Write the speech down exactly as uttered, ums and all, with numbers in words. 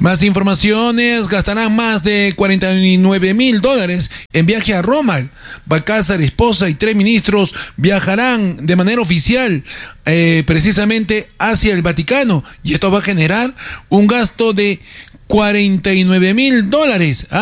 Más informaciones: gastarán más de cuarenta y nueve mil dólares en viaje a Roma. Balcázar, esposa y tres ministros viajarán de manera oficial eh, precisamente hacia el Vaticano, y esto va a generar un gasto de cuarenta y nueve mil dólares.